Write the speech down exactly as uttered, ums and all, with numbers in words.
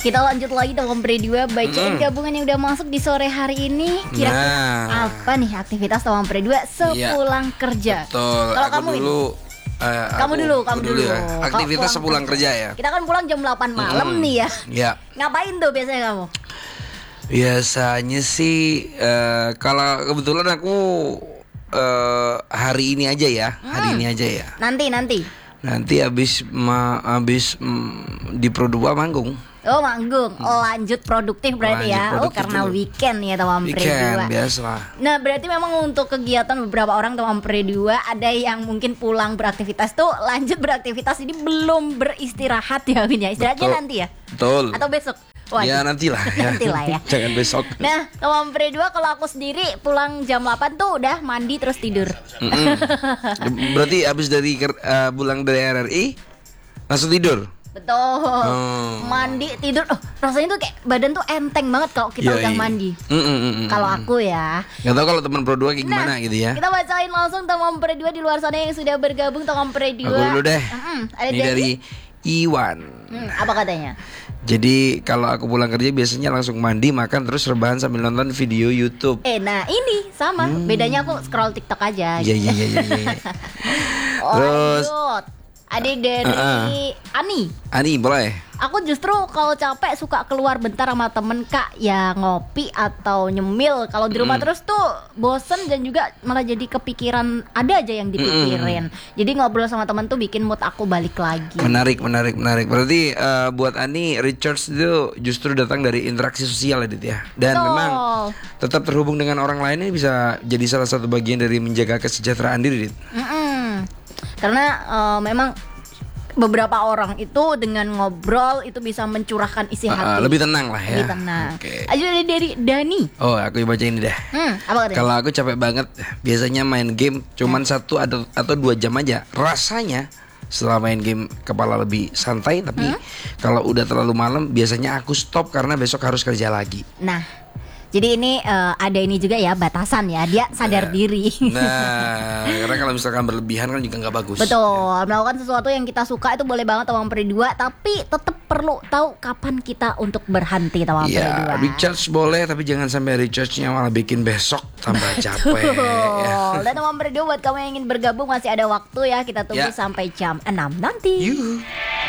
Kita lanjut lagi Tom Ampre dua, bacain Mm. gabungan yang udah masuk di sore hari ini. Kira-kira Nah. apa nih aktivitas Tom Ampre dua sepulang kerja? Betul. Kalau Aku kamu ini? dulu eh, Kamu aku- dulu, aku kamu dulu. ya. Kalau Aktivitas pulang sepulang kerja ya. Kita kan pulang jam delapan malam Mm. nih ya. Ya. Ngapain tuh biasanya kamu? Biasanya sih eh, kalau kebetulan aku eh, hari ini aja ya, hari ini aja ya. Nanti nanti. Nanti habis ma habis mm, di Pro dua manggung. Oh manggung, lanjut produktif berarti Lanjut ya. Oh produktif karena dulu. weekend ya Tom Ampre Weekend dua. biasa lah. Nah berarti memang untuk kegiatan beberapa orang Tom Ampre dua ada yang mungkin pulang beraktivitas tuh lanjut beraktivitas ini belum beristirahat ya Win ya. Istirahatnya Betul. nanti ya? Betul. Atau besok? Wah, Ya nantilah ya. Nantilah ya. Jangan besok. Nah, Tom Ampre dua kalau aku sendiri pulang jam delapan tuh udah mandi terus tidur. Mm-mm. Berarti habis dari ker- eh, pulang dari R R I langsung tidur. Betul. Oh. Mandi tidur. Oh, rasanya tuh kayak badan tuh enteng banget kalau kita Yoi. udah mandi. Mm-mm, mm-mm. Kalau aku ya. Nggak tahu kalau teman Pro dua kayak gimana gitu ya. Kita bacain langsung Tom Ampre dua di luar sana yang sudah bergabung Tom Ampre dua. Aku dulu deh. Mm-mm. Ada Ini dari Iwan. Hmm, apa katanya? Jadi kalau aku pulang kerja biasanya langsung mandi, makan, terus rebahan sambil nonton video YouTube. Eh, nah ini sama. Bedanya aku scroll TikTok aja. Iya iya iya iya. iya. Oh, Terus lanjut. Ada dari Uh-uh. Ani. Ani boleh. Aku justru kalau capek suka keluar bentar sama temen Kak, ya ngopi atau nyemil. Kalau di rumah terus tuh bosen dan juga malah jadi kepikiran, ada aja yang dipikirin. Jadi ngobrol sama temen tuh bikin mood aku balik lagi. Menarik menarik menarik. Berarti eh, buat Ani recharge itu justru datang dari interaksi sosial ya Dit ya. Dan Betul. memang tetap terhubung dengan orang lain ini bisa jadi salah satu bagian dari menjaga kesejahteraan diri Dit. Mm-mm. Karena eh, memang beberapa orang itu dengan ngobrol itu bisa mencurahkan isi Eh, eh, hati. lebih tenang lah ya. Lebih tenang. Oke. Aja dari, dari Dani. Oh aku baca ini deh. Hmm, apa katanya? Kalau aku capek banget, biasanya main game cuman satu atau atau dua jam aja. Rasanya setelah main game kepala lebih santai, tapi kalau udah terlalu malam biasanya aku stop karena besok harus kerja lagi. Nah, jadi ini eh, ada ini juga ya batasan ya. Dia sadar diri. Nah, karena kalau misalkan berlebihan kan juga nggak bagus. Betul, melakukan sesuatu yang kita suka itu boleh banget Tom Ampre dua, tapi tetap perlu tahu kapan kita untuk berhenti Tom Ampre dua. Ya, recharge boleh tapi jangan sampai recharge-nya malah bikin besok tambah capek. Ya. Betul. Dan Tom Ampre dua buat kamu yang ingin bergabung masih ada waktu ya. Kita tunggu Ya. sampai jam enam nanti. Yuhu.